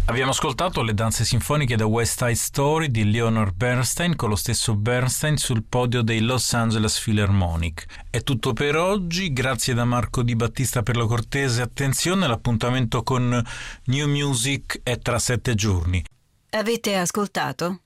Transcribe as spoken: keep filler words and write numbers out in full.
Abbiamo ascoltato le danze sinfoniche da West Side Story di Leonard Bernstein con lo stesso Bernstein sul podio dei Los Angeles Philharmonic. È tutto per oggi, grazie da Marco Di Battista per la cortese attenzione, l'appuntamento con New Music è tra sette giorni. Avete ascoltato